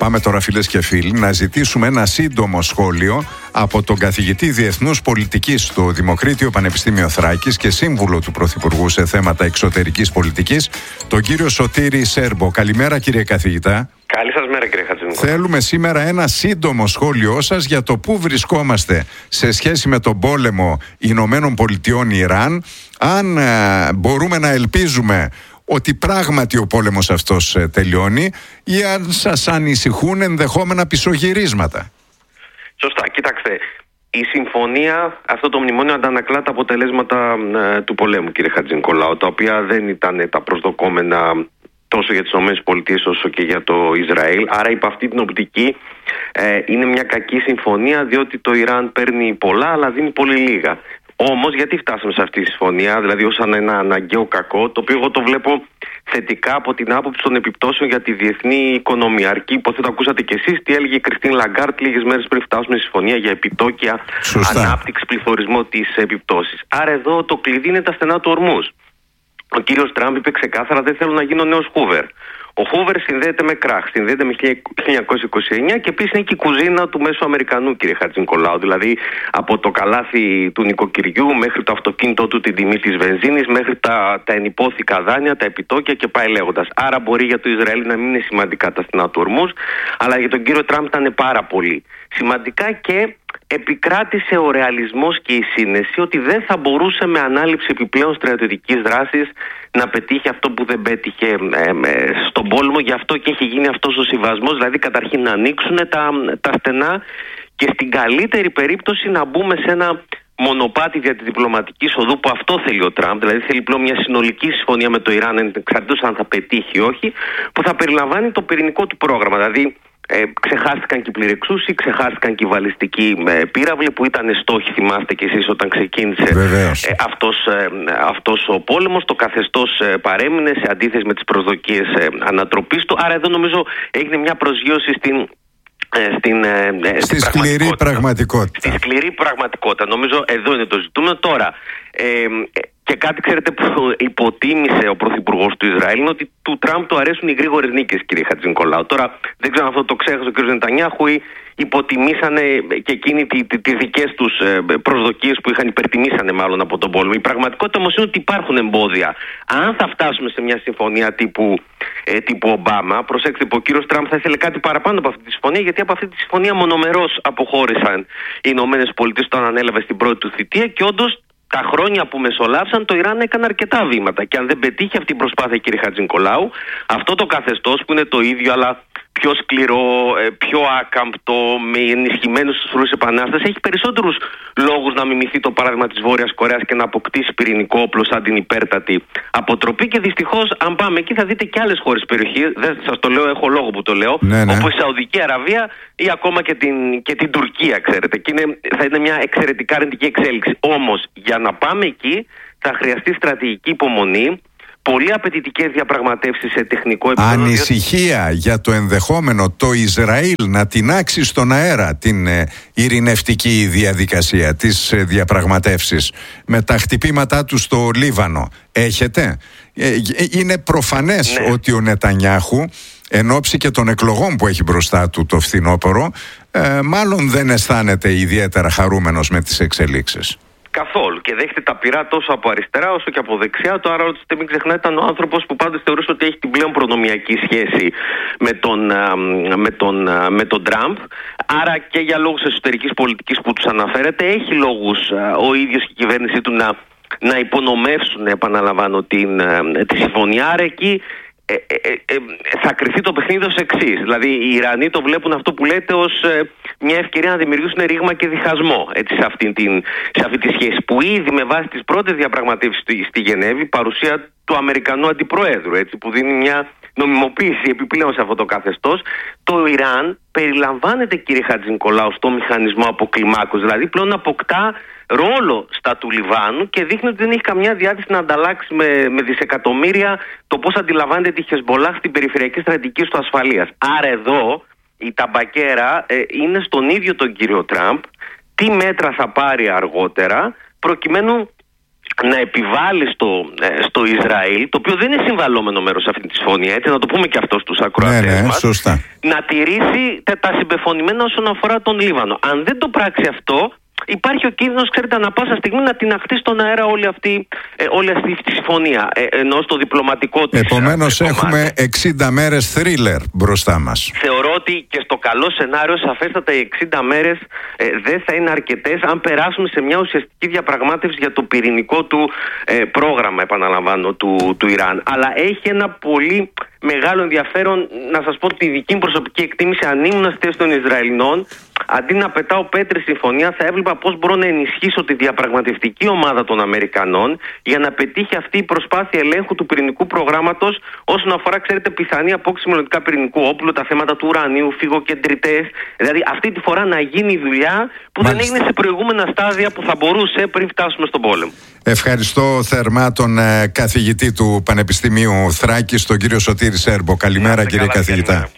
Πάμε τώρα, φίλες και φίλοι, να ζητήσουμε ένα σύντομο σχόλιο από τον καθηγητή Διεθνούς Πολιτικής στο Δημοκρίτιο Πανεπιστήμιο Θράκης και σύμβουλο του Πρωθυπουργού σε θέματα εξωτερικής πολιτικής, τον κύριο Σωτήρη Σέρμπο. Καλημέρα, κύριε καθηγητά. Καλή σας μέρα, κύριε Χατζηνικολάου. Θέλουμε σήμερα ένα σύντομο σχόλιο σας για το πού βρισκόμαστε σε σχέση με τον πόλεμο Ηνωμένων Πολιτειών Ιράν, αν μπορούμε να ελπίζουμε ότι πράγματι ο πόλεμος αυτός τελειώνει ή αν σας ανησυχούν ενδεχόμενα πισωγυρίσματα. Σωστά, κοιτάξτε, η συμφωνία, αυτό το μνημόνιο αντανακλά τα αποτελέσματα του πολέμου, κύριε Χατζηνικολάου, τα οποία δεν ήταν τα προσδοκόμενα τόσο για τις ΗΠΑ όσο και για το Ισραήλ. Άρα υπ' αυτή την οπτική είναι μια κακή συμφωνία, διότι το Ιράν παίρνει πολλά αλλά δίνει πολύ λίγα. Όμως γιατί φτάσαμε σε αυτή τη συμφωνία, δηλαδή ως ένα αναγκαίο κακό, το οποίο εγώ το βλέπω θετικά από την άποψη των επιπτώσεων για τη διεθνή οικονομία. Αρκεί, υποθέτω, ακούσατε κι εσείς τι έλεγε η Κριστίν Λαγκάρτ λίγες μέρες πριν φτάσουμε στη συμφωνία για επιτόκια, ανάπτυξη, πληθωρισμό, τις επιπτώσεις. Άρα εδώ το κλειδί είναι τα στενά του Ορμούζ. Ο κύριος Τραμπ είπε ξεκάθαρα: δεν θέλω να γίνω νέος Χούβερ. Ο Χούβερ συνδέεται με κράχ, συνδέεται με 1929 και επίσης είναι και η κουζίνα του μέσου Αμερικανού, κύριε Χατζηνικολάου. Δηλαδή από το καλάθι του νοικοκυριού μέχρι το αυτοκίνητό του, την τιμή της βενζίνης, μέχρι τα ενυπόθηκα δάνεια, τα επιτόκια και πάει λέγοντας. Άρα μπορεί για το Ισραήλ να μην είναι σημαντικά τα στενά του Ορμούζ, αλλά για τον κύριο Τραμπ ήταν πάρα πολύ σημαντικά και επικράτησε ο ρεαλισμός και η σύνεση ότι δεν θα μπορούσε με ανάληψη επιπλέον στρατιωτικής δράσης να πετύχει αυτό που δεν πέτυχε στον πόλεμο. Γι' αυτό και έχει γίνει αυτός ο συμβασμός, δηλαδή καταρχήν να ανοίξουν τα στενά και στην καλύτερη περίπτωση να μπούμε σε ένα μονοπάτι δια τη διπλωματική οδού, που αυτό θέλει ο Τραμπ, δηλαδή θέλει πλέον μια συνολική συμφωνία με το Ιράν, εξαρτήτως αν θα πετύχει ή όχι, που θα περιλαμβάνει το πυρηνικό του πρόγραμμα. Δηλαδή ξεχάστηκαν και οι πληρεξούσιοι, ξεχάστηκαν και οι βαλιστικοί πύραυλοι που ήταν στόχοι, θυμάστε κι εσείς, όταν ξεκίνησε αυτός ο πόλεμος. Το καθεστώς παρέμεινε σε αντίθεση με τις προσδοκίες ανατροπής του. Άρα εδώ νομίζω έγινε μια προσγείωση στη σκληρή πραγματικότητα. Στη σκληρή πραγματικότητα. Νομίζω εδώ είναι το ζητούμενο. Τώρα, και κάτι, ξέρετε, που υποτίμησε ο Πρωθυπουργός του Ισραήλ είναι ότι του Τραμπ του αρέσουν οι γρήγορες νίκες, κύριε Χατζηνικολάου. Τώρα δεν ξέρω αν αυτό το ξέχασε ο κ. Νετανιάχου ή υποτιμήσανε και εκείνοι τις δικές τους προσδοκίες που υπερτιμήσανε μάλλον από τον πόλεμο. Η πραγματικότητα όμως είναι ότι υπάρχουν εμπόδια. Αν θα φτάσουμε σε μια συμφωνία τύπου Ομπάμα, προσέξτε που ο κύριος Τραμπ θα ήθελε κάτι παραπάνω από αυτή τη συμφωνία, γιατί από αυτή τη συμφωνία μονομερώς αποχώρησαν οι ΗΠΑ όταν ανέλαβε στην πρώτη του θητεία και όντως τα χρόνια που μεσολάβησαν το Ιράν έκανε αρκετά βήματα. Και αν δεν πετύχει αυτή η προσπάθεια, κύριε Χατζηνικολάου, αυτό το καθεστώς που είναι το ίδιο αλλά πιο σκληρό, πιο άκαμπτο, με ενισχυμένους ουσρούς επανάσταση, έχει περισσότερους λόγους να μιμηθεί το παράδειγμα της Βόρειας Κορέας και να αποκτήσει πυρηνικό όπλο σαν την υπέρτατη αποτροπή. Και δυστυχώς, αν πάμε εκεί, θα δείτε και άλλες χώρες περιοχή. Δεν σας το λέω, έχω λόγο που το λέω. Όπως η Σαουδική Αραβία ή ακόμα και την Τουρκία, ξέρετε. Και θα είναι μια εξαιρετικά αρνητική εξέλιξη. Όμως, για να πάμε εκεί, θα χρειαστεί στρατηγική υπομονή. Πολύ απαιτητικές διαπραγματεύσεις σε τεχνικό επίπεδο. Ανησυχία για το ενδεχόμενο το Ισραήλ να τεινάξει στον αέρα την ειρηνευτική διαδικασία, τις διαπραγματεύσεις με τα χτυπήματά του στο Λίβανο. Έχετε? Είναι προφανές ότι ο Νετανιάχου, εν ώψη και των εκλογών που έχει μπροστά του το φθινόπωρο, μάλλον δεν αισθάνεται ιδιαίτερα χαρούμενος με τις εξελίξεις. Καθόλου. Και δέχεται τα πυρά τόσο από αριστερά όσο και από δεξιά. Το άρα, μην ξεχνάτε, ήταν ο άνθρωπος που πάντως θεωρούσε ότι έχει την πλέον προνομιακή σχέση με τον Τραμπ. Άρα και για λόγους εσωτερικής πολιτικής που τους αναφέρεται, έχει λόγους ο ίδιος και η κυβέρνησή του να υπονομεύσουν, επαναλαμβάνω, τη συμφωνία. Άρα εκεί θα κρυφτεί το παιχνίδι ως εξής. Δηλαδή οι Ιρανοί το βλέπουν αυτό που λέτε ως μια ευκαιρία να δημιουργήσουν ρήγμα και διχασμό, έτσι, σε αυτή τη σχέση, που ήδη με βάση τις πρώτες διαπραγματεύσεις στη Γενέβη, παρουσία του Αμερικανού Αντιπροέδρου, έτσι, που δίνει μια νομιμοποίηση επιπλέον σε αυτό το καθεστώς, το Ιράν περιλαμβάνεται, κύριε Χατζηνικολάου, στο μηχανισμό αποκλιμάκωσης. Δηλαδή πλέον αποκτά ρόλο στα του Λιβάνου και δείχνει ότι δεν έχει καμιά διάθεση να ανταλλάξει με δισεκατομμύρια το πώς αντιλαμβάνεται τη Χεσμπολάχ στην περιφερειακή στρατηγική του ασφαλείας. Άρα εδώ η ταμπακέρα είναι στον ίδιο τον κύριο Τραμπ, τι μέτρα θα πάρει αργότερα προκειμένου να επιβάλλει στο Ισραήλ, το οποίο δεν είναι συμβαλόμενο μέρος σε αυτή τη συμφωνία, έτσι, να το πούμε και αυτό στους ακροατές μας, σωστά, να τηρήσει τα συμπεφωνημένα όσον αφορά τον Λίβανο. Αν δεν το πράξει αυτό, υπάρχει ο κίνδυνος, ξέρετε, ανά πάσα στιγμή να τιναχτεί στον αέρα όλη αυτή η συμφωνία, ενώ στο διπλωματικό της. Επομένως έχουμε 60 μέρες thriller μπροστά μας. Θεωρώ ότι και στο καλό σενάριο σαφέστατα οι 60 μέρες δεν θα είναι αρκετές αν περάσουν σε μια ουσιαστική διαπραγμάτευση για το πυρηνικό του πρόγραμμα, επαναλαμβάνω, του Ιράν. Αλλά έχει ένα πολύ μεγάλο ενδιαφέρον, να σας πω τη δική μου προσωπική εκτίμηση, αν ήμουν στη θέση των Ισραηλινών, αντί να πετάω πέτρες συμφωνία, θα έβλεπα πώς μπορώ να ενισχύσω τη διαπραγματευτική ομάδα των Αμερικανών για να πετύχει αυτή η προσπάθεια ελέγχου του πυρηνικού προγράμματος όσον αφορά, ξέρετε, πιθανή απόκτηση μελλοντικά πυρηνικού όπλου, τα θέματα του ουρανίου, φυγοκεντρητές. Δηλαδή, αυτή τη φορά να γίνει η δουλειά που δεν έγινε σε προηγούμενα στάδια που θα μπορούσε πριν φτάσουμε στον πόλεμο. Ευχαριστώ θερμά τον καθηγητή του Πανεπιστημίου Θράκης, τον κύριο Σωτήρη Σέρμπο. Καλημέρα, κύριε καθηγητά.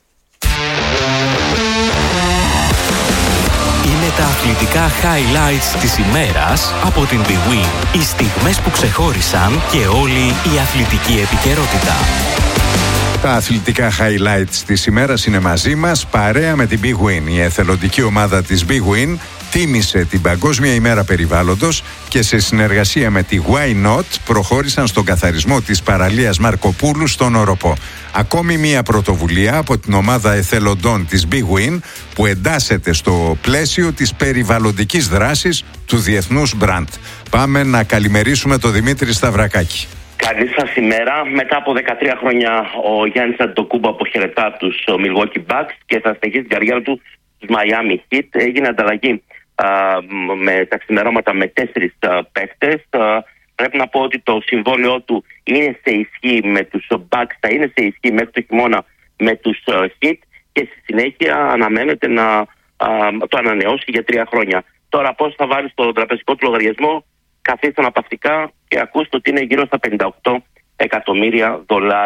Είναι τα αθλητικά highlights της ημέρας από την Big Win. Οι στιγμές που ξεχώρισαν και όλη η αθλητική επικαιρότητα. Τα αθλητικά highlights της ημέρας είναι μαζί μας, παρέα με την Big Win. Η εθελοντική ομάδα της Big Win τίμησε την Παγκόσμια ημέρα περιβάλλοντος και σε συνεργασία με τη Why Not προχώρησαν στον καθαρισμό της παραλίας Μαρκοπούλου στον Όροπο. Ακόμη μία πρωτοβουλία από την ομάδα εθελοντών της Big Win που εντάσσεται στο πλαίσιο της περιβαλλοντικής δράσης του διεθνούς μπραντ. Πάμε να καλημερίσουμε τον Δημήτρη Σταυρακάκη. Καλή σας ημέρα. Μετά από 13 χρόνια ο Γιάννης Αντετοκούνμπο αποχαιρετά τους Milwaukee Bucks και θα συνεχίσει την καριέρα του στους Miami Heat. Έγινε ανταλλαγή με τα ξημερώματα με 4 παίκτες. Πρέπει να πω ότι το συμβόλαιό του είναι σε ισχύ με τους Bucks, θα είναι σε ισχύ μέχρι το χειμώνα με τους Heat και στη συνέχεια αναμένεται να το ανανεώσει για 3 χρόνια. Τώρα πώς θα βάλει στο τραπεζικό του λογαριασμό, καθίστε αναπαυτικά και ακούστε ότι είναι γύρω στα $58 εκατομμύρια.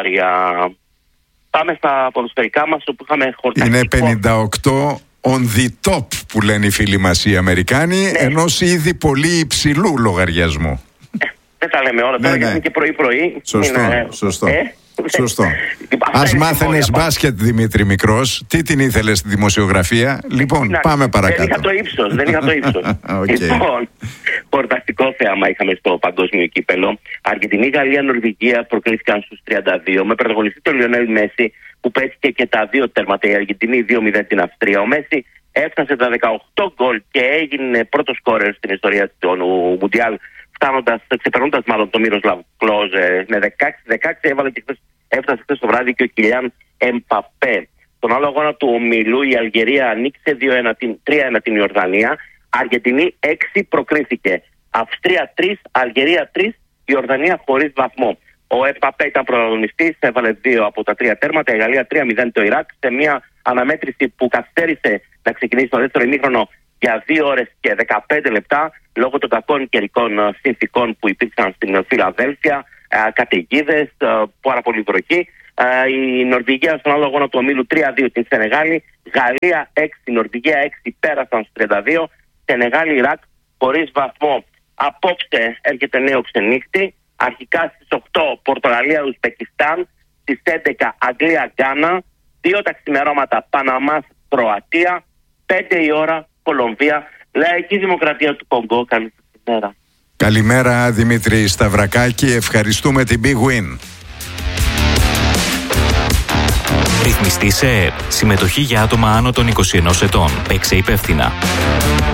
Πάμε στα ποδοσφαιρικά μας όπου είχαμε χορταστικό. Είναι 58 on the top που λένε οι φίλοι μας οι Αμερικάνοι, ναι, ενός ήδη πολύ υψηλού λογαριασμού. Δεν τα λέμε όλα τώρα, γιατί είναι και πρωί-πρωί. Σωστό. Σωστό. Ας μάθαινες μπάσκετ, Δημήτρη Μικρός. Τι την ήθελες στη δημοσιογραφία? Λοιπόν, πάμε παρακάτω. Δεν είχα το ύψος. Λοιπόν, χορταστικό θέαμα είχαμε στο παγκόσμιο κύπελο. Αργεντινή, Γαλλία, Νορβηγία προκλήθηκαν στους 32 με πρωταγωνιστή τον Λιονέλ Μέση που πέτυχε και τα 2 τέρματα. Η Αργεντινή 2-0 την Αυστρία. Ο Μέση έφτασε τα 18 γκολ και έγινε πρώτο σκόρερ στην ιστορία του Μουντιάλ, ξεπερνώντας μάλλον τον Μίροσλαβ Κλόζε με 16 έβαλε και έφτασε χθες το βράδυ και ο Κιλιάν Εμπαπέ. Στον άλλο αγώνα του ομίλου η Αλγερία νίκησε 3-1 την Ιορδανία. Αργεντινή 6 προκρίθηκε. Αυστρία 3, Αλγερία 3, Ιορδανία χωρίς βαθμό. Ο Εμπαπέ ήταν πρωταγωνιστής, έβαλε 2 από τα 3 τέρματα. Η Γαλλία 3-0 το Ιράκ σε μια αναμέτρηση που καθυστέρησε να ξεκινήσει το δεύτερο ημίχρονο για 2 ώρες και 15 λεπτά λόγω των κακών καιρικών συνθηκών που υπήρξαν στην Φιλαδέλφια, καταιγίδες, πάρα πολύ βροχή. Η Νορβηγία στον άλλο αγώνα του ομίλου 3-2 την Σενεγάλη, Γαλλία 6, Νορβηγία 6 πέρασαν στους 32, Σενεγάλη Ιράκ χωρίς βαθμό. Απόψε έρχεται νέο ξενύχτη, αρχικά στις 8 Πορτογαλία Ουσμπεκιστάν, στις 11 Αγγλία Γκάνα, 2 τα ξημερώματα Παναμάς Κροατία, 5 η ώρα Κολομβία, Λαϊκή Δημοκρατία του Κονγκό. Καλή σας ημέρα. Καλημέρα Δημήτρη Σταυρακάκη, ευχαριστούμε την Big Win. Ρυθμιστή σε συμμετοχή για άτομα άνω των 21 ετών. Παίξε υπεύθυνα.